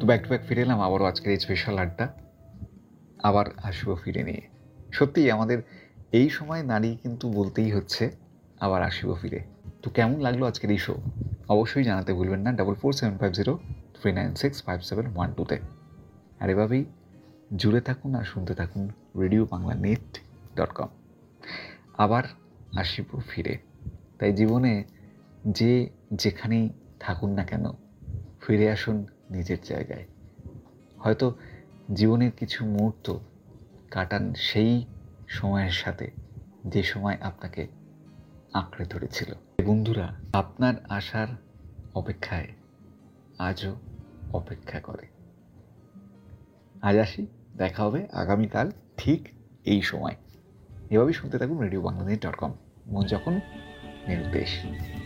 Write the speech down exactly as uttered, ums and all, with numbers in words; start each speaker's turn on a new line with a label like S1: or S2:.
S1: তো back to back ফিরে এলাম আবারও আজকের এই স্পেশাল আড্ডা, আবার আসবো ফিরে নিয়ে। সত্যিই আমাদের এই সময় দাঁড়িয়ে কিন্তু বলতেই হচ্ছে আবার আসবো ফিরে। তো কেমন লাগলো আজকের এই শো অবশ্যই জানাতে ভুলবেন না double four seven five zero three nine six five seven one টুতে। আর এভাবেই জুড়ে থাকুন আর শুনতে থাকুন radio Bangla net dot com. আবার আসিব ফিরে। তাই জীবনে যে যেখানেই থাকুন না কেন ফিরে আসুন নিজের জায়গায়। হয়তো জীবনের কিছু মুহূর্ত কাটান সেই সময়ের সাথে যে সময় আপনাকে আঁকড়ে ধরেছিল। বন্ধুরা আপনার আসার অপেক্ষায় আজও অপেক্ষা করে। আজ আসি, দেখা হবে আগামীকাল ঠিক এই সময়। এভাবেই শুনতে থাকুন রেডিও বাংলাদেশ ডট কম। মন যখন নিরুদ্দেশ।